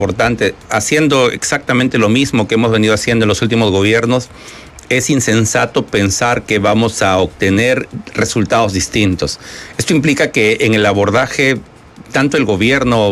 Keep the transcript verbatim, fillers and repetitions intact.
Importante, haciendo exactamente lo mismo que hemos venido haciendo en los últimos gobiernos, es insensato pensar que vamos a obtener resultados distintos. Esto implica que en el abordaje, tanto el gobierno